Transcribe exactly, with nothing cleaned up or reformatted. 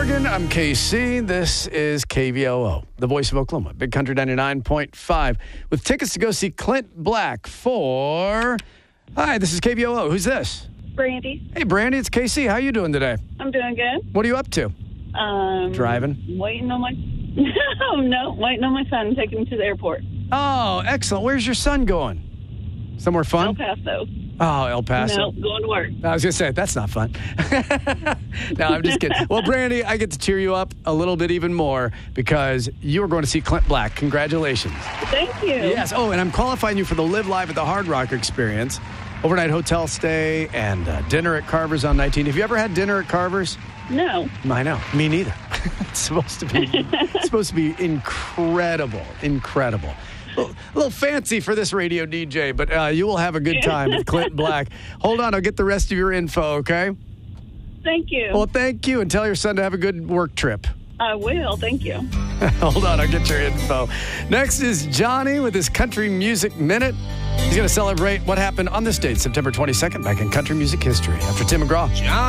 Morgan. I'm K C. This is K V O O, the voice of Oklahoma, Big Country ninety-nine point five, with tickets to go see Clint Black for... Hi, this is K V O O. Who's this? Brandy. Hey, Brandy, it's K C. How you doing today? I'm doing good. What are you up to? Um, Driving? Waiting on my... no, no, waiting on my son, taking him to the airport. Oh, excellent. Where's your son going? Somewhere fun? El Paso. Oh, El Paso. No, going to work. I was going to say, that's not fun. No, I'm just kidding. Well, Brandy, I get to cheer you up a little bit even more because you are going to see Clint Black. Congratulations. Thank you. Yes. Oh, and I'm qualifying you for the Live Live at the Hard Rock experience. Overnight hotel stay and uh, dinner at Carver's on nineteen. Have you ever had dinner at Carver's? No. I know. Me neither. It's supposed to be it's supposed to be incredible. Incredible. A little, a little fancy for this radio D J, but uh, you will have a good time with Clint Black. Hold on, I'll get the rest of your info, okay? Thank you. Well, thank you, and tell your son to have a good work trip. I will. Thank you. Hold on, I'll get your info. Next is Johnny with his Country Music Minute. He's going to celebrate what happened on this date, September twenty-second, back in country music history. After Tim McGraw. John.